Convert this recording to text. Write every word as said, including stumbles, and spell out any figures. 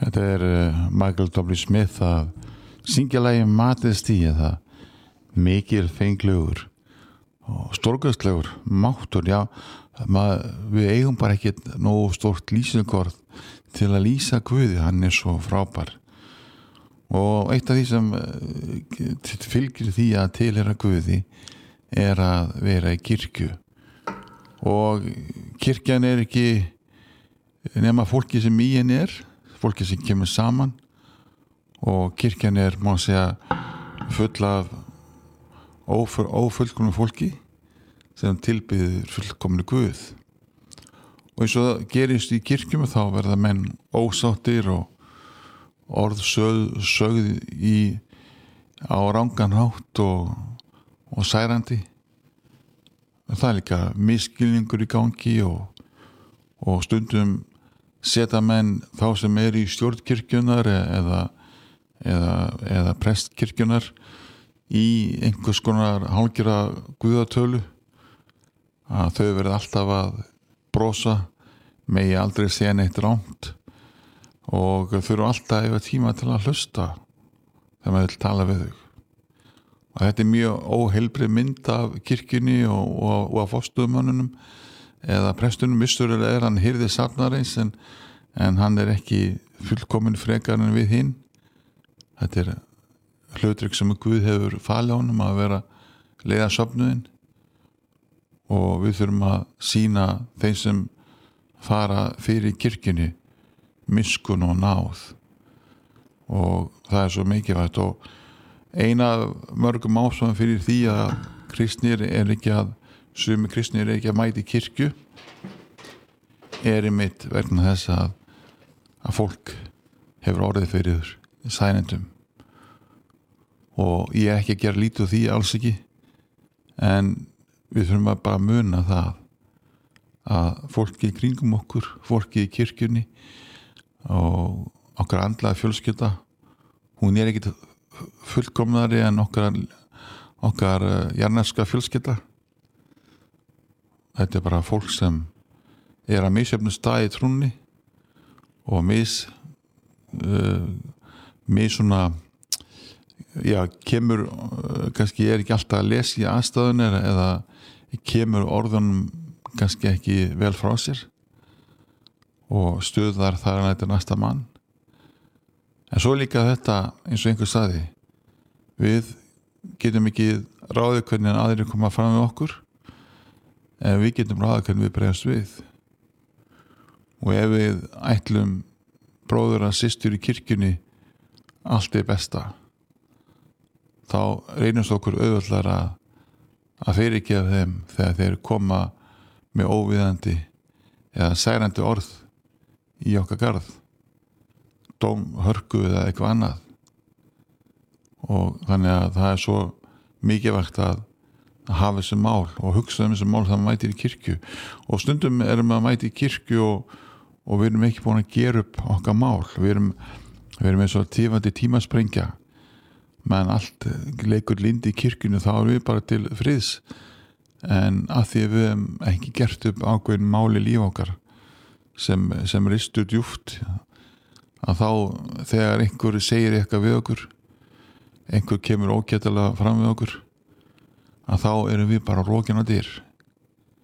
Þetta er uh, Michael W. Smith að syngja lagi Majesty, eða mikil fenglegur og stórkostlegur máttur. Já, mað, við eigum bara ekki nógu stórt lýsingarorð til að lýsa Guði, hann er svo frábær. Og eitt af því sem uh, fylgir því að tilheyra Guði er að vera í kirkju. Og kirkjan er ekki nema fólki sem í henni er, fólki sem kemur saman, og kirkjan er, má segja, full af ófullkomnu fólki sem tilbyður fullkomnu Guð. Og eins og gerist í kirkjum, þá verða menn ósáttir og orð sögð, sögð í á rangan hátt og, og særandi. Það er líka misskilningur í gangi, og, og stundum setja menn þá sem er í stjórnkirkjunar eða, eða, eða prestkirkjunar í einhvers konar hálfgerða guðatölu, að þau verða alltaf að brosa, megi aldrei segja neitt rangt, og þau eru alltaf yfir tíma til að hlusta þegar maður vil tala við þau. Og þetta er mjög óheilbrigð mynd af kirkjunni og, og, og af forstöðumönnunum eða prestunum. Vissulega er hann hirði safnarins, en, en hann er ekki fullkomin frekar en við hinn. Þetta er hlutverk sem Guð hefur falið honum að vera leiða söfnuðinn, og við þurfum að sýna þeim sem fara fyrir kirkjunni miskunn og náð, og það er svo mikilvægt. Og eina mörgum ástæðum fyrir því að kristnir er ekki að sumi kristnir er ekki að mæta í kirkju er einmitt vegna þess að, að fólk hefur orðið fyrir sænendum. Og ég er ekki að gera lítið úr því, alls ekki, en við þurfum að bara muna það að fólki í kringum okkur, fólki í kirkjunni og okkar andlega fjölskylda, hún er ekki fullkomnari en okkar okkar jarneska fjölskylda. Þetta er bara fólk sem er að misjöfnu stað í trúnni og mis uh, mis svona já, kemur uh, kannski er ekki alltaf að lesa í aðstæðun eða kemur orðunum kannski ekki vel frá sér og stuðar þar að þetta næsta mann. En svo líka þetta, eins og einhver sagði, við getum ekki ráðið hvernig aðrir koma fram við okkur, en við getum ráðið hvernig við bregðast við. Og ef við ætlum bróður að systur í kirkjunni allt er besta, þá reynumst okkur auðvöldar að, að fyrirgefa þeim þegar þeir koma með óviðandi eða særandi orð í okkar garð, dóm, hörku eða eitthvað annað. Og þannig að það er svo mikilvægt að hafa þessi mál og hugsa um þessi mál þegar maður mætir í kirkju. Og stundum erum maður að mæti í kirkju og, og við erum ekki búin að gera upp okkar mál. Við erum, við erum eins og tífandi tímasprengja, menn allt leikur lindi í kirkjunni, þá erum við bara til friðs. En að því við hefum ekki gert upp ákveðin máli líf okkar sem, sem ristu djúpt, að þá þegar einhver segir eitthvað við okkur, einhver kemur ógætilega fram við okkur, að þá erum við bara rokin á dyr.